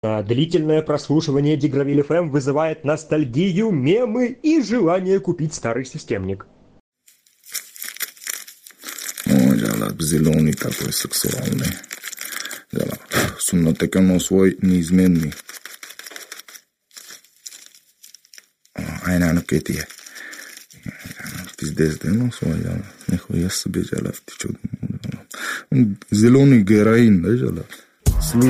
Длительное прослушивание Дигравиль ФМ вызывает ностальгию, мемы и желание купить старый системник. Ой, джалаб, зеленый такой сексуальный. Джалаб, суннатекано свой неизменный. Айна кетия. Пиздец, да, ну свой, джалаб. Нихуя себе, джалаб, ты чё? Зеленый героин, да, джалаб?